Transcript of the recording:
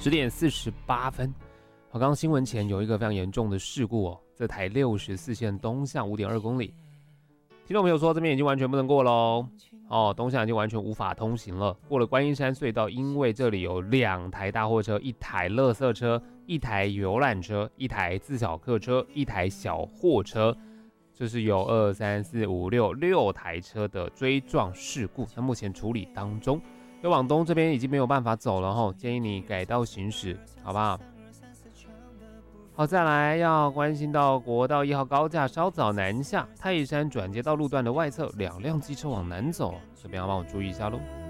10:48。好，刚刚新闻前有一个非常严重的事故哦，这台64线东向5.2公里，听众朋友说这边已经完全不能过喽。东向已经完全无法通行了。过了观音山隧道，因为这里有2台大货车、1台垃圾车、1台游览车、1台自小客车、1台小货车，就是有2、3、4、5、6台车的追撞事故，那目前处理当中。要往东这边已经没有办法走了，建议你改道行驶，好不好？好，再来要关心到国道1号高架稍早南下，泰山转接道路段的外侧2辆机车往南走，这边要帮我注意一下咯。